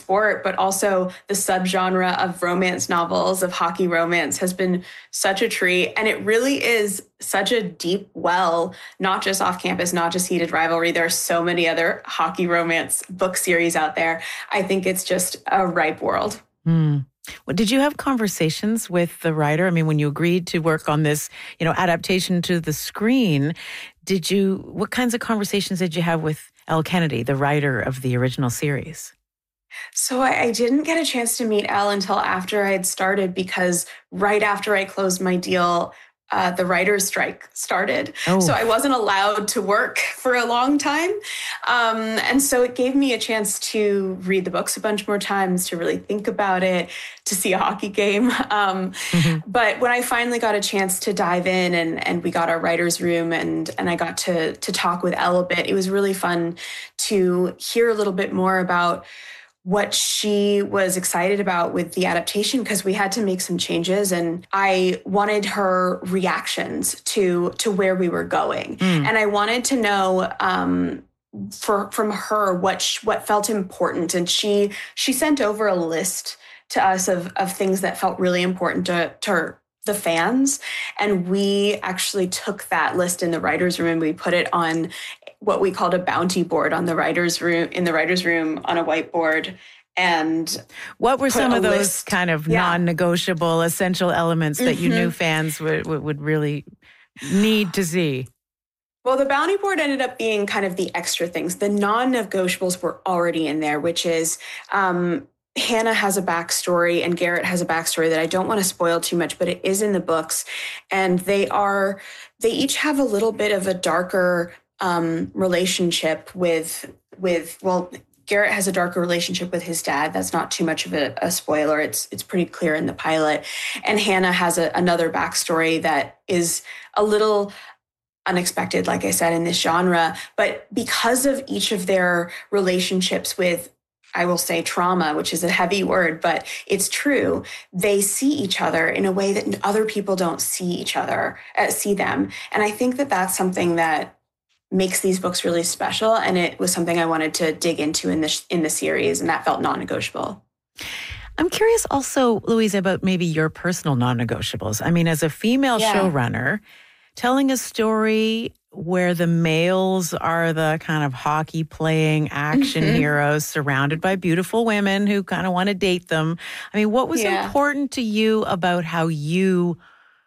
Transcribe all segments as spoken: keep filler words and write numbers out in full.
sport, but also the subgenre of romance novels, of hockey romance, has been such a treat. And it really is such a deep well, not just off campus, not just Heated Rivalry. There are so many other hockey romance book series out there. I think it's just a ripe world. Mm. Well, did you have conversations with the writer? I mean, when you agreed to work on this, you know, adaptation to the screen, did you, what kinds of conversations did you have with Elle Kennedy, the writer of the original series? So I, I didn't get a chance to meet Elle until after I had started, because right after I closed my deal, Uh, the writer's strike started. Oh. So I wasn't allowed to work for a long time. Um, and so it gave me a chance to read the books a bunch more times, to really think about it, to see a hockey game. Um, mm-hmm. But when I finally got a chance to dive in and, and we got our writer's room and, and I got to, to talk with Elle a bit, it was really fun to hear a little bit more about what she was excited about with the adaptation, because we had to make some changes and I wanted her reactions to to where we were going. Mm. And I wanted to know um, for from her what sh- what felt important. And she she sent over a list to us of, of things that felt really important to, to her, the fans. And we actually took that list in the writer's room and we put it on what we called a bounty board on the writer's room, in the writer's room on a whiteboard. And what were some of those list. kind of yeah. non-negotiable essential elements that mm-hmm. you knew fans would, would really need to see? Well, the bounty board ended up being kind of the extra things. The non-negotiables were already in there, which is um, Hannah has a backstory and Garrett has a backstory that I don't want to spoil too much, but it is in the books. And they are, they each have a little bit of a darker um, relationship with, with, well, Garrett has a darker relationship with his dad. That's not too much of a, a spoiler. It's it's pretty clear in the pilot. And Hannah has a, another backstory that is a little unexpected, like I said, in this genre. But because of each of their relationships with, I will say trauma, which is a heavy word, but it's true, they see each other in a way that other people don't see each other, uh, see them. And I think that that's something that makes these books really special. And it was something I wanted to dig into in the, in the series, and that felt non-negotiable. I'm curious also, Louise, about maybe your personal non-negotiables. I mean, as a female yeah. showrunner, telling a story where the males are the kind of hockey-playing action mm-hmm. heroes surrounded by beautiful women who kind of want to date them. I mean, what was yeah. important to you about how you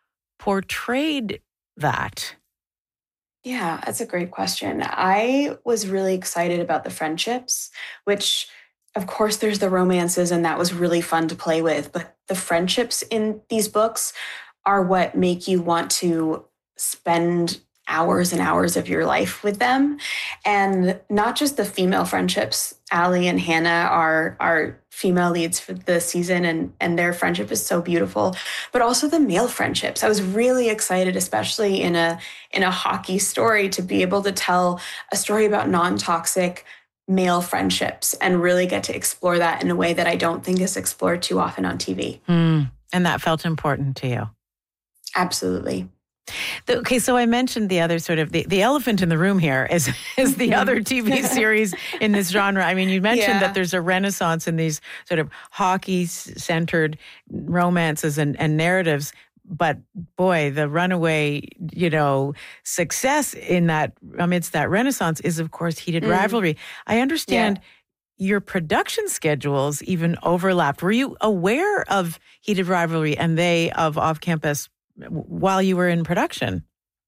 portrayed that? Yeah, that's a great question. I was really excited about the friendships, which, of course, there's the romances, and that was really fun to play with. But the friendships in these books are what make you want to spend hours and hours of your life with them. And not just the female friendships. Allie and Hannah are are female leads for the season, and, and their friendship is so beautiful, but also the male friendships. I was really excited, especially in a in a hockey story, to be able to tell a story about non-toxic male friendships and really get to explore that in a way that I don't think is explored too often on T V. Mm, and that felt important to you? Absolutely. Okay, so I mentioned the other sort of, the, the elephant in the room here is, is the other T V series in this genre. I mean, you mentioned yeah. that there's a renaissance in these sort of hockey-centered romances and, and narratives. But boy, the runaway, you know, success in that, amidst that renaissance is, of course, Heated mm. Rivalry. I understand yeah. your production schedules even overlapped. Were you aware of Heated Rivalry and they of Off Campus while you were in production?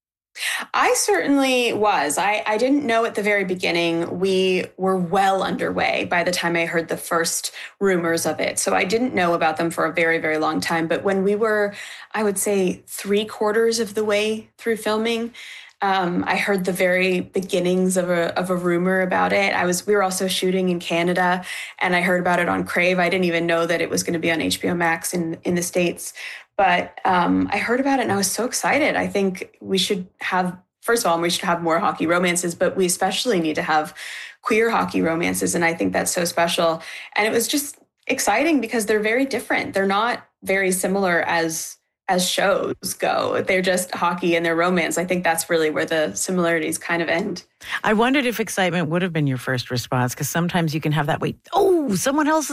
I certainly was. I, I didn't know at the very beginning. We were well underway by the time I heard the first rumors of it. So I didn't know about them for a very, very long time. But when we were, I would say, three quarters of the way through filming, Um, I heard the very beginnings of a of a rumor about it. I was we were also shooting in Canada, and I heard about it on Crave. I didn't even know that it was going to be on H B O Max in in the States, but um, I heard about it and I was so excited. I think we should have, first of all, we should have more hockey romances, but we especially need to have queer hockey romances, and I think that's so special. And it was just exciting because they're very different. They're not very similar as as shows go. They're just hockey and their romance. I think that's really where the similarities kind of end. I wondered if excitement would have been your first response, because sometimes you can have that, wait, oh, someone else is